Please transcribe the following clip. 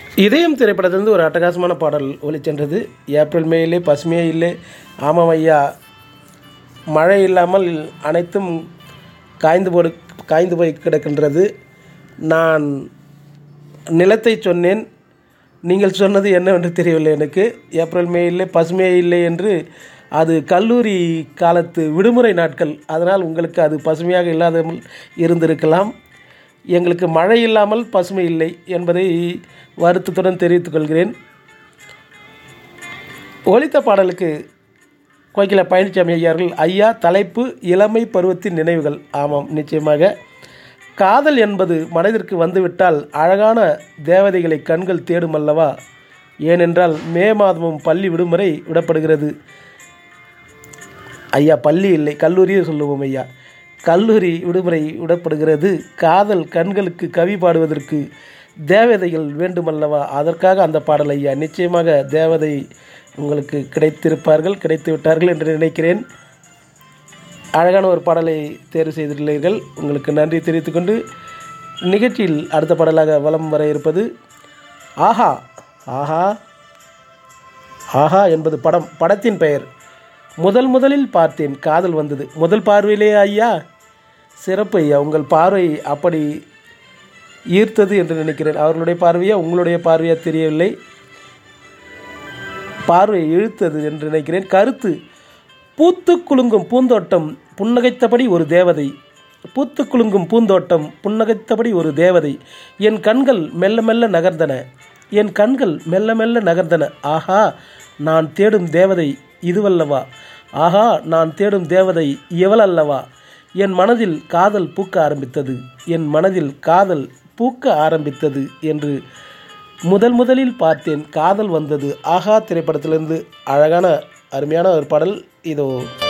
இதயம் திரைப்படத்திலிருந்து ஒரு அட்டகாசமான பாடல் ஒலிச்சென்றது. ஏப்ரல் மேயிலே பசுமையே இல்லை. ஆமாம் ஐயா, மழை இல்லாமல் அனைத்தும் காய்ந்து போய் கிடக்கின்றது. நான் நிலத்தை சொன்னேன், நீங்கள் சொன்னது என்னவென்று தெரியவில்லை எனக்கு. ஏப்ரல் மேயிலே பசுமையே இல்லை என்று அது கல்லூரி காலத்து விடுமுறை நாட்கள், அதனால் உங்களுக்கு அது பசுமையாக இல்லாமல் இருந்திருக்கலாம். எங்களுக்கு மழை இல்லாமல் பசுமை இல்லை என்பதை வருத்தத்துடன் தெரிவித்துக் கொள்கிறேன். ஒலித்த பாடலுக்கு கோகிலா பழனிசாமி ஐயார்கள், ஐயா தலைப்பு இளமை பருவத்தின் நினைவுகள். ஆமாம், நிச்சயமாக காதல் என்பது மனதிற்கு வந்துவிட்டால் அழகான தேவதைகளை கண்கள் தேடும் அல்லவா. ஏனென்றால் மே மாதமும் பள்ளி விடுமுறை விடப்படுகிறது. ஐயா, பள்ளி இல்லை, கல்லூரியே சொல்லுவோம் ஐயா. கல்லூரி விடுமுறை விடப்படுகிறது. காதல் கண்களுக்கு கவி பாடுவதற்கு தேவதைகள் வேண்டுமல்லவா, அதற்காக அந்த பாடல் ஐயா. நிச்சயமாக தேவதை உங்களுக்கு கிடைத்து விட்டார்கள் என்று நினைக்கிறேன். அழகான ஒரு பாடலை தேர்வு செய்துள்ளீர்கள், உங்களுக்கு நன்றி தெரிவித்துக்கொண்டு நிகழ்ச்சியில் அடுத்த பாடலாக வலம் வர இருப்பது ஆஹா. ஆஹா ஆஹா என்பது படத்தின் பெயர். முதலில் பார்த்தேன் காதல் வந்தது முதல் பார்வையிலே ஐயா. சிறப்பு ஐயா, உங்கள் பார்வை அப்படி ஈர்த்தது என்று நினைக்கிறேன். அவர்களுடைய பார்வையா உங்களுடைய பார்வையா தெரியவில்லை, பார்வை இழுத்தது என்று நினைக்கிறேன். கருத்து: பூத்து குலுங்கும் பூந்தோட்டம் புன்னகைத்தபடி ஒரு தேவதை. பூத்து குலுங்கும் பூந்தோட்டம் புன்னகைத்தபடி ஒரு தேவதை. என் கண்கள் மெல்ல மெல்ல நகர்ந்தன. ஆஹா, நான் தேடும் தேவதை இதுவல்லவா. ஆஹா, நான் தேடும் தேவதை இவளல்லவா. என் மனதில் காதல் பூக்க ஆரம்பித்தது என்று முதலில் பார்த்தேன் காதல் வந்தது. ஆஹா திரைப்படத்திலிருந்து அழகான அருமையான ஒரு பாடல் இதோ.